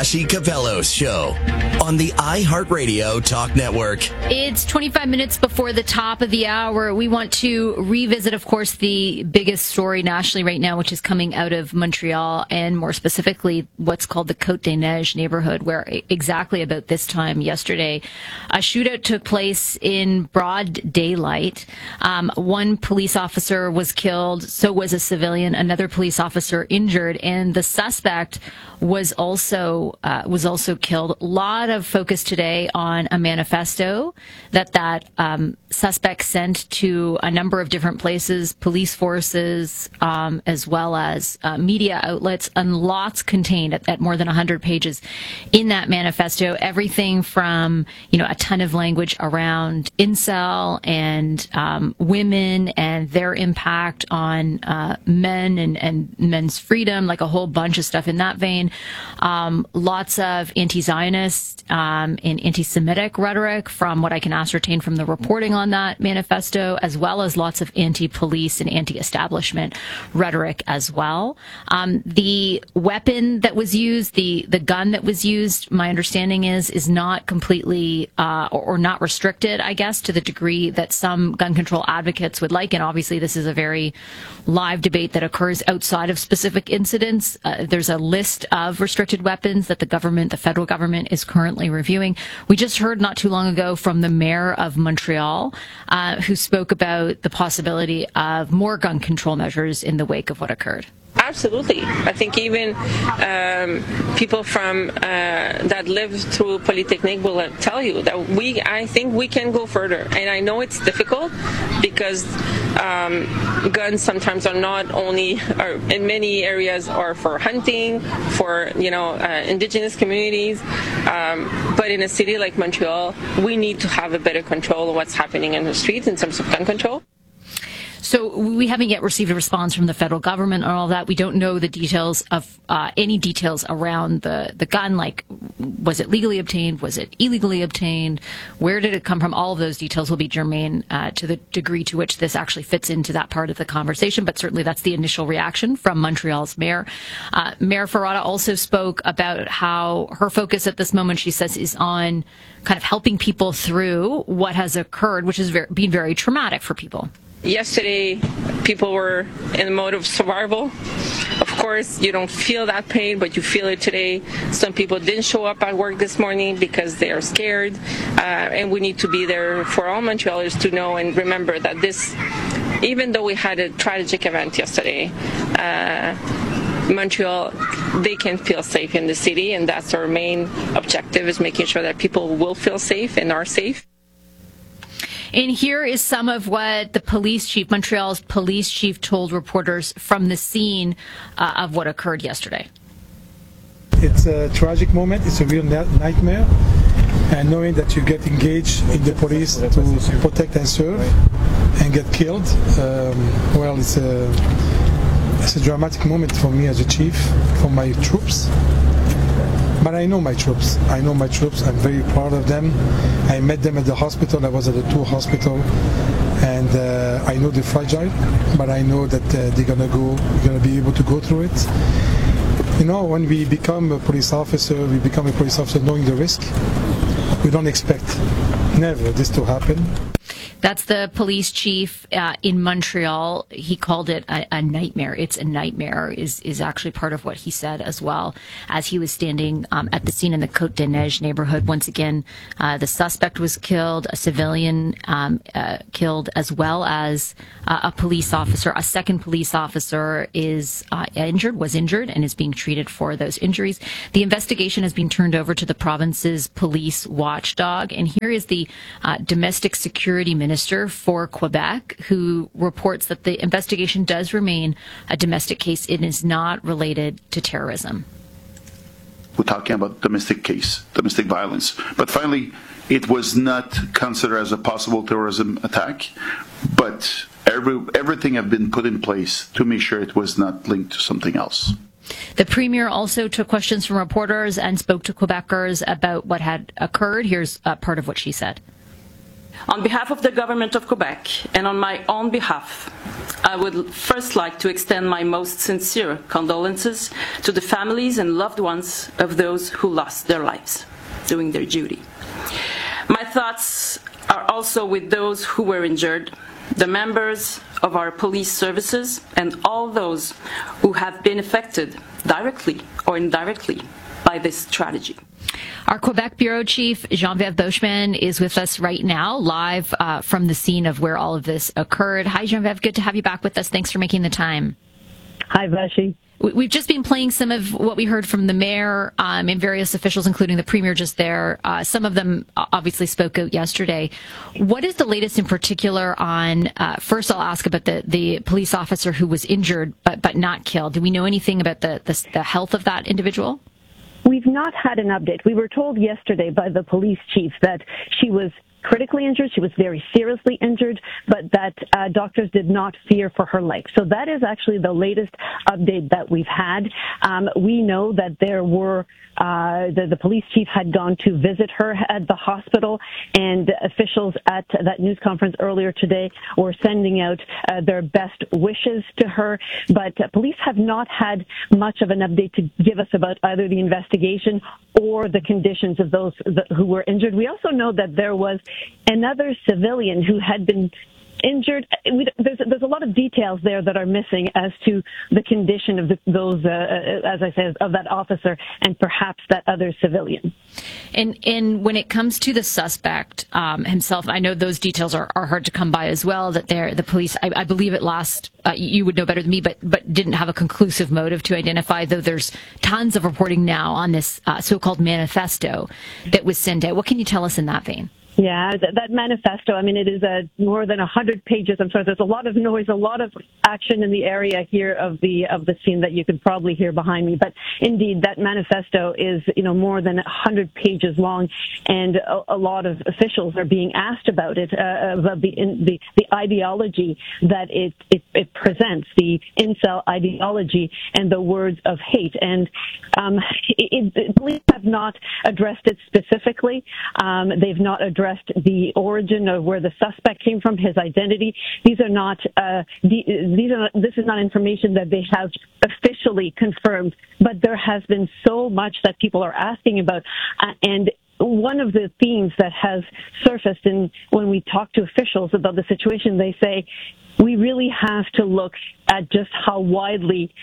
Ashley Capello's show on the iHeartRadio Talk Network. It's 25 minutes before the top of the hour. We want to revisit, of course, the biggest story nationally right now, which is coming out of Montreal, and more specifically, what's called the Côte des Neiges neighborhood, where exactly about this time yesterday, a shootout took place in broad daylight. One police officer was killed, so was a civilian, another police officer injured, and the suspect was also killed. A lot of focus today on a manifesto that suspect sent to a number of different places, police forces, as well as media outlets, and lots contained at more than 100 pages in that manifesto. Everything from, a ton of language around incel and women and their impact on men and men's freedom, like a whole bunch of stuff in that vein. Lots of anti-Zionist and anti-Semitic rhetoric from what I can ascertain from the reporting on that manifesto, as well as lots of anti-police and anti-establishment rhetoric as well. The weapon that was used, the gun that was used, my understanding is not completely or not restricted, I guess, to the degree that some gun control advocates would like. And obviously this is a very live debate that occurs outside of specific incidents. There's a list of restricted weapons that the federal government is currently reviewing. We just heard not too long ago from the mayor of Montreal, who spoke about the possibility of more gun control measures in the wake of what occurred. Absolutely. I think even people from that live through Polytechnique will tell you that I think we can go further. And I know it's difficult because guns sometimes are not only, or in many areas, are for hunting, for indigenous communities. But in a city like Montreal, we need to have a better control of what's happening in the streets in terms of gun control. So we haven't yet received a response from the federal government on all that. We don't know the details of any details around the gun, like was it legally obtained, was it illegally obtained, where did it come from? All of those details will be germane to the degree to which this actually fits into that part of the conversation. But certainly that's the initial reaction from Montreal's mayor. Mayor Ferrada also spoke about how her focus at this moment, she says, is on kind of helping people through what has occurred, which has been very traumatic for people. Yesterday, people were in the mode of survival. Of course, you don't feel that pain, but you feel it today. Some people didn't show up at work this morning because they are scared. And we need to be there for all Montrealers to know and remember that this, even though we had a tragic event yesterday, Montreal, they can feel safe in the city, and that's our main objective, is making sure that people will feel safe and are safe. And here is some of what the police chief, Montreal's police chief, told reporters from the scene of what occurred yesterday. It's a tragic moment. It's a real nightmare. And knowing that you get engaged in the police to protect and serve and get killed, it's a dramatic moment for me as a chief, for my troops. But I know my troops. I'm very proud of them. I met them at the hospital. I was at the Tours hospital, and I know they're fragile, but I know that they're gonna be able to go through it. When we become a police officer, knowing the risk. We don't expect never this to happen. That's the police chief in Montreal. He called it a nightmare. It's a nightmare is actually part of what he said as well as he was standing at the scene in the Côte des Neiges neighborhood. Once again, the suspect was killed, a civilian killed, as well as a police officer. A second police officer was injured, and is being treated for those injuries. The investigation has been turned over to the province's police watchdog. And here is the domestic security minister for Quebec, who reports that the investigation does remain a domestic case. It is not related to terrorism. We're talking about domestic violence. But finally, it was not considered as a possible terrorism attack, but everything had been put in place to make sure it was not linked to something else. The Premier also took questions from reporters and spoke to Quebecers about what had occurred. Here's part of what she said. On behalf of the government of Quebec and on my own behalf, I would first like to extend my most sincere condolences to the families and loved ones of those who lost their lives doing their duty. My thoughts are also with those who were injured, the members of our police services, and all those who have been affected directly or indirectly by this tragedy. Our Quebec Bureau Chief, Geneviève Beauchemin, is with us right now, live from the scene of where all of this occurred. Hi, Geneviève. Good to have you back with us. Thanks for making the time. Hi, Vashi. We've just been playing some of what we heard from the mayor and various officials, including the premier just there. Some of them obviously spoke out yesterday. What is the latest in particular on, first I'll ask about the police officer who was injured but not killed. Do we know anything about the health of that individual? We've not had an update. We were told yesterday by the police chief that she was critically injured. She was very seriously injured, but that doctors did not fear for her life. So that is actually the latest update that we've had. We know that there were the police chief had gone to visit her at the hospital, and officials at that news conference earlier today were sending out their best wishes to her. But police have not had much of an update to give us about either the investigation or the conditions of those who were injured. We also know that there was another civilian who had been injured. There's a lot of details there that are missing as to the condition of those, as I said, of that officer and perhaps that other civilian. And when it comes to the suspect himself, I know those details are hard to come by as well. That the police, I believe at last, you would know better than me, but didn't have a conclusive motive to identify. Though there's tons of reporting now on this so-called manifesto that was sent out. What can you tell us in that vein? Yeah, that manifesto, I mean, it is more than 100 pages. I'm sorry, there's a lot of noise, a lot of action in the area here of the scene that you could probably hear behind me. But indeed, that manifesto is, more than 100 pages long, and a lot of officials are being asked about it, about the ideology that it presents, the incel ideology and the words of hate. And police have not addressed it specifically. They've not addressed the origin of where the suspect came from, his identity. These are not. This is not information that they have officially confirmed. But there has been so much that people are asking about, and one of the themes that has surfaced when we talk to officials about the situation, they say, we really have to look at just how widely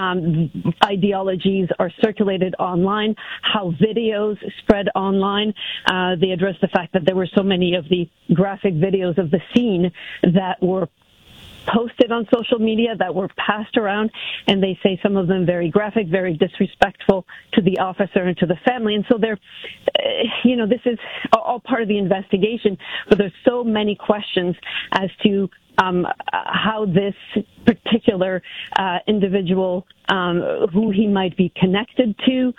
ideologies are circulated online, how videos spread online. They address the fact that there were so many of the graphic videos of the scene that were posted on social media, that were passed around, and they say some of them very graphic, very disrespectful to the officer and to the family. And so they're, this is all part of the investigation, but there's so many questions as to how this particular individual, who he might be connected to,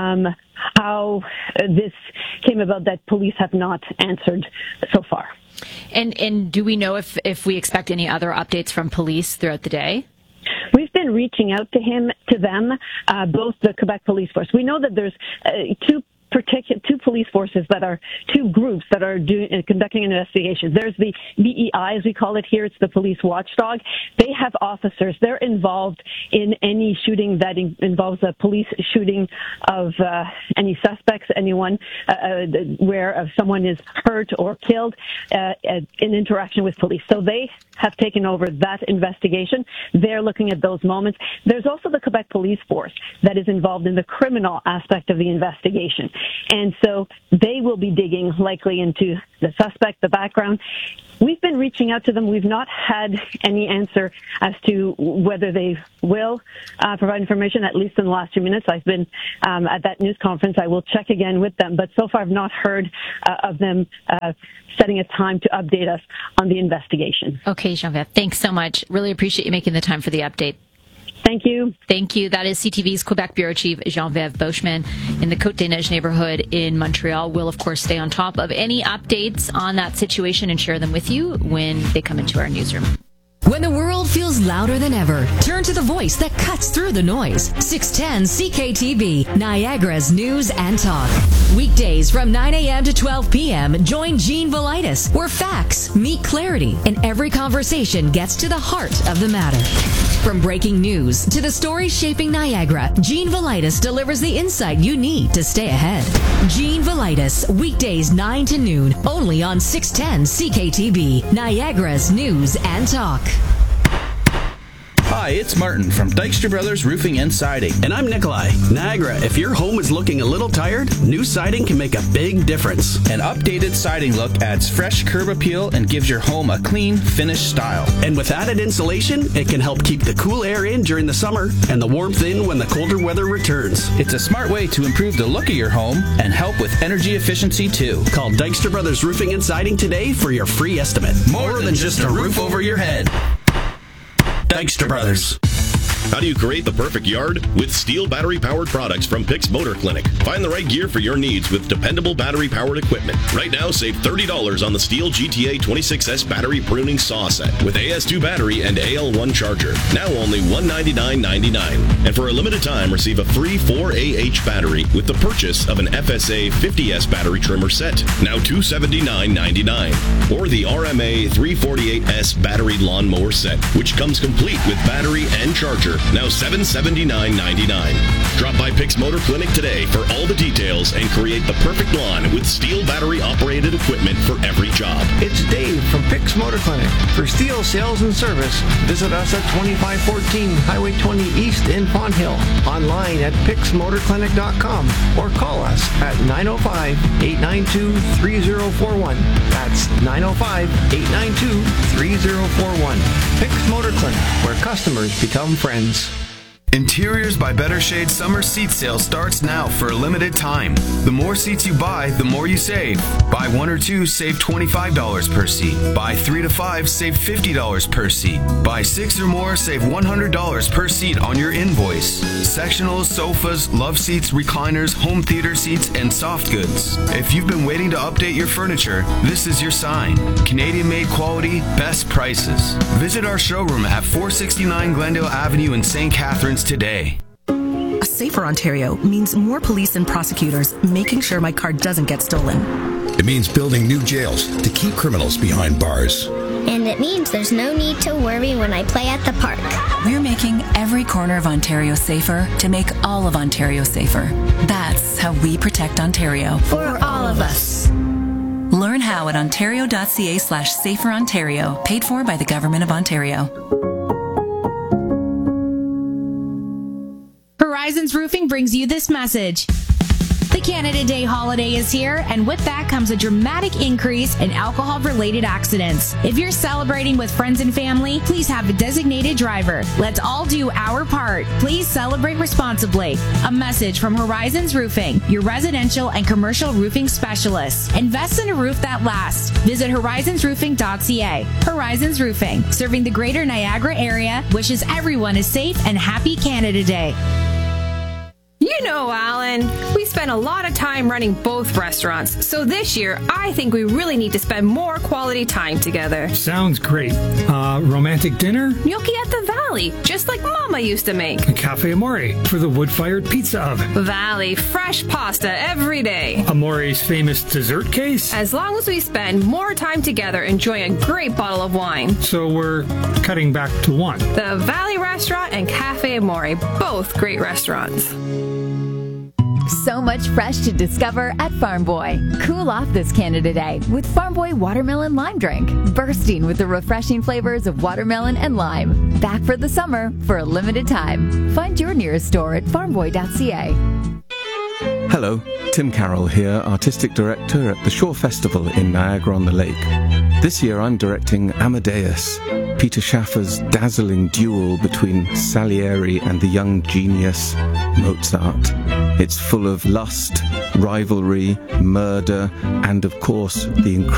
how this came about that police have not answered so far. And do we know if we expect any other updates from police throughout the day? We've been reaching out to them, both the Quebec Police Force. We know that there's two police forces two groups that are conducting an investigation. There's the BEI, as we call it here. It's the police watchdog. They have officers. They're involved in any shooting that involves a police shooting of any suspects, anyone where someone is hurt or killed in interaction with police. So they have taken over that investigation. They're looking at those moments. There's also the Quebec Police Force that is involved in the criminal aspect of the investigation. And so they will be digging likely into the suspect, the background. We've been reaching out to them. We've not had any answer as to whether they will provide information, at least in the last 2 minutes. I've been at that news conference. I will check again with them. But so far, I've not heard of them setting a time to update us on the investigation. Okay, Geneviève, thanks so much. Really appreciate you making the time for the update. Thank you. Thank you. That is CTV's Quebec Bureau Chief Geneviève Beauchemin in the Côte-des-Neiges neighborhood in Montreal. We'll, of course, stay on top of any updates on that situation and share them with you when they come into our newsroom. When the world feels louder than ever, turn to the voice that cuts through the noise. 610 CKTB, Niagara's News and Talk. Weekdays from 9 a.m. to 12 p.m., join Jean Velitis, where facts meet clarity and every conversation gets to the heart of the matter. From breaking news to the stories shaping Niagara, Jean Velitis delivers the insight you need to stay ahead. Jean Velitis, weekdays 9 to noon, only on 610 CKTB, Niagara's News and Talk. Hi, it's Martin from Dykstra Brothers Roofing and Siding. And I'm Nikolai. Niagara, if your home is looking a little tired, new siding can make a big difference. An updated siding look adds fresh curb appeal and gives your home a clean, finished style. And with added insulation, it can help keep the cool air in during the summer and the warmth in when the colder weather returns. It's a smart way to improve the look of your home and help with energy efficiency too. Call Dykstra Brothers Roofing and Siding today for your free estimate. More than just a roof over your head. Dykstra Brothers. How do you create the perfect yard? With Steel battery-powered products from Pix Motor Clinic. Find the right gear for your needs with dependable battery-powered equipment. Right now, save $30 on the Steel GTA 26S battery pruning saw set with AS2 battery and AL1 charger. Now only $199.99. And for a limited time, receive a free 4AH battery with the purchase of an FSA 50S battery trimmer set. Now $279.99. Or the RMA 348S battery lawnmower set, which comes complete with battery and charger. Now $779.99. Drop by Pix Motor Clinic today for all the details and create the perfect lawn with Steel battery-operated equipment for every job. It's Dave from Pix Motor Clinic. For Steel sales and service, visit us at 2514 Highway 20 East in Pond Hill. Online at pixmotorclinic.com or call us at 905-892-3041. That's 905-892-3041. Pix Motor Clinic, where customers become friends. Interiors by Better Shade summer seat sale starts now for a limited time. The more seats you buy, the more you save. Buy 1 or 2, save $25 per seat. Buy 3 to 5, save $50 per seat. Buy 6 or more, save $100 per seat on your invoice. Sectionals, sofas, love seats, recliners, home theater seats, and soft goods. If you've been waiting to update your furniture, this is your sign. Canadian-made quality, best prices. Visit our showroom at 469 Glendale Avenue in St. Catharines today. A safer Ontario means more police and prosecutors making sure my car doesn't get stolen. It means building new jails to keep criminals behind bars. And it means there's no need to worry when I play at the park. We're making every corner of Ontario safer to make all of Ontario safer. That's how we protect Ontario. For all of us. Learn how at ontario.ca/saferontario, paid for by the Government of Ontario. Horizons Roofing brings you this message. The Canada Day holiday is here, and with that comes a dramatic increase in alcohol-related accidents. If you're celebrating with friends and family, please have a designated driver. Let's all do our part. Please celebrate responsibly. A message from Horizons Roofing, your residential and commercial roofing specialists. Invest in a roof that lasts. Visit horizonsroofing.ca. Horizons Roofing, serving the greater Niagara area, wishes everyone a safe and happy Canada Day. You know, Alan, we spend a lot of time running both restaurants, so this year I think we really need to spend more quality time together. Sounds great. Romantic dinner? Gnocchi at the Valley, just like Mama used to make. A Cafe Amore for the wood-fired pizza oven. Valley, fresh pasta every day. Amore's famous dessert case? As long as we spend more time together enjoying a great bottle of wine. So we're cutting back to one. The Valley Restaurant and Cafe Amore, both great restaurants. So much fresh to discover at Farm Boy. Cool off this Canada Day with Farm Boy Watermelon Lime Drink. Bursting with the refreshing flavors of watermelon and lime. Back for the summer for a limited time. Find your nearest store at farmboy.ca. Hello, Tim Carroll here, Artistic Director at the Shore Festival in Niagara-on-the-Lake. This year I'm directing Amadeus, Peter Schaffer's dazzling duel between Salieri and the young genius Mozart. It's full of lust, rivalry, murder, and of course the incredible